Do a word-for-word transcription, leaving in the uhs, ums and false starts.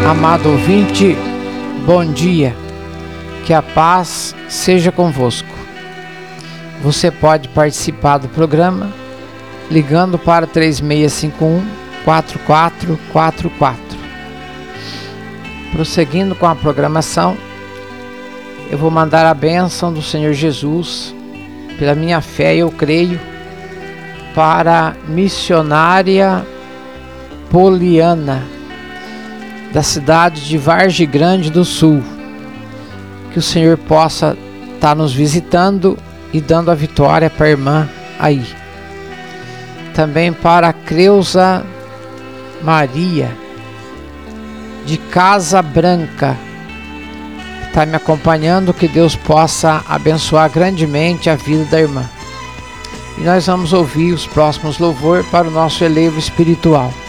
Amado ouvinte, bom dia, que a paz seja convosco. Você pode participar do programa ligando para três seis cinco um, quatro quatro quatro quatro. Prosseguindo com a programação, eu vou mandar a bênção do Senhor Jesus, pela minha fé eu creio, para a missionária Poliana, da cidade de Vargem Grande do Sul. Que o Senhor possa estar nos visitando e dando a vitória para a irmã aí. Também para a Creuza Maria, de Casa Branca, que está me acompanhando. Que Deus possa abençoar grandemente a vida da irmã. E nós vamos ouvir os próximos louvores para o nosso elevo espiritual.